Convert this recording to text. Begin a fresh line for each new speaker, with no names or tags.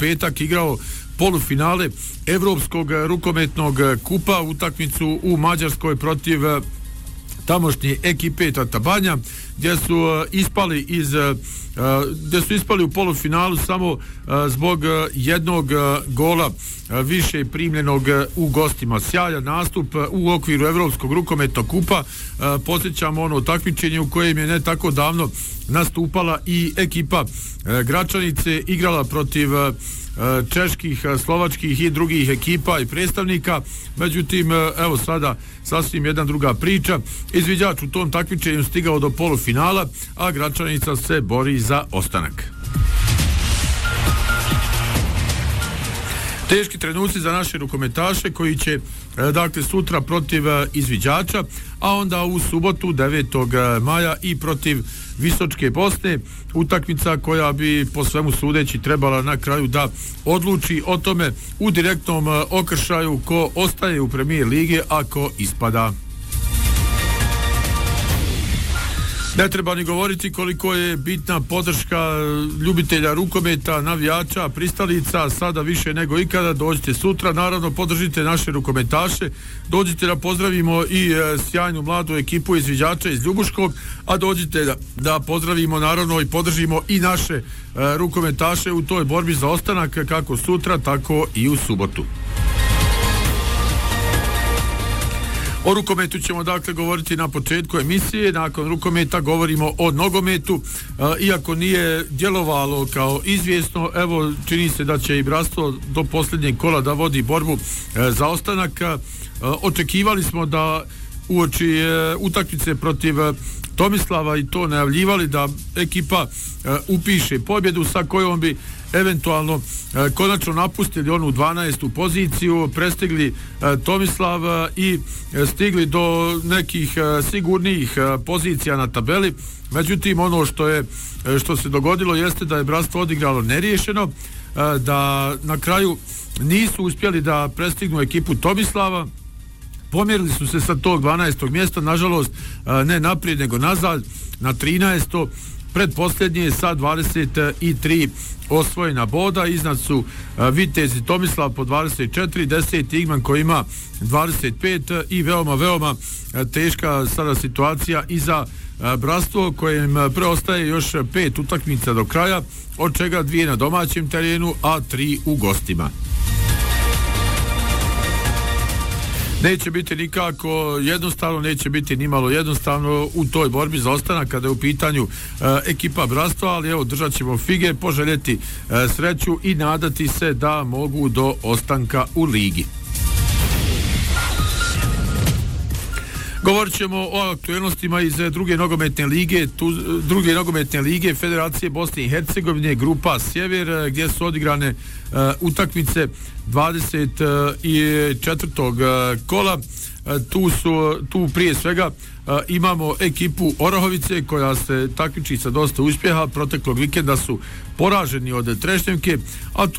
petak igrao polufinale Evropskog rukometnog kupa, utakmicu u Mađarskoj protiv tamošnje ekipe Tatabanja, gdje su ispali u polufinalu samo zbog jednog gola više primljenog u gostima. Sjajan nastup u okviru Evropskog rukometnog kupa. Podsjećamo ono takmičenje u kojem je ne tako davno nastupala i ekipa Gračanice, igrala protiv čeških, slovačkih i drugih ekipa i predstavnika. Međutim, evo sada sasvim jedna druga priča. Izviđač u tom takmičenju stigao do polufinala, a Gračanica se bori za ostanak. Teški trenuci za naše rukometaše koji će dakle sutra protiv Izviđača, a onda u subotu 9. maja i protiv Visočke Bosne, utakmica koja bi po svemu sudeći trebala na kraju da odluči o tome u direktnom okršaju ko ostaje u Premier lige, a ko ispada. Ne treba ni govoriti koliko je bitna podrška ljubitelja rukometa, navijača, pristalica, sada više nego ikada. Dođite sutra, naravno podržite naše rukometaše, dođite da pozdravimo i sjajnu mladu ekipu Izviđača iz Ljubuškog, a dođite da pozdravimo naravno i podržimo i naše rukometaše u toj borbi za ostanak, kako sutra, tako i u subotu. O rukometu ćemo dakle govoriti na početku emisije, nakon rukometa govorimo o nogometu, iako nije djelovalo kao izvjesno, evo čini se da će i Bratstvo do posljednjeg kola da vodi borbu za ostanak. Očekivali smo da uoči utakmice protiv Tomislava i to najavljivali da ekipa upiše pobjedu sa kojom bi eventualno konačno napustili onu 12. poziciju, prestigli Tomislav i stigli do nekih sigurnijih pozicija na tabeli. Međutim, ono što se dogodilo jeste da je Bratstvo odigralo neriješeno, da na kraju nisu uspjeli da prestignu ekipu Tomislava. Pomjerili su se sa tog 12. mjesta, nažalost ne naprijed nego nazad na 13. Predposljednje sa 23 osvojena boda. Iznad su Vitez i Tomislav po 24, 10. Igman koji ima 25 i veoma teška sada situacija i za Bratstvo kojem preostaje još 5 utakmica do kraja, od čega 2 na domaćem terenu, a 3 u gostima. Neće biti nikako jednostavno, neće biti nimalo jednostavno u toj borbi za ostanak kada je u pitanju ekipa Bratstva, ali evo držat ćemo fige, poželjeti sreću i nadati se da mogu do ostanka u ligi. Govorit ćemo o aktualnostima iz druge nogometne lige Federacije Bosne i Hercegovine, grupa Sjever, gdje su odigrane utakmice 24. kola. Tu prije svega imamo ekipu Orahovice koja se takmiči sa dosta uspjeha. Proteklog vikenda su poraženi od Trešnjevke, a tu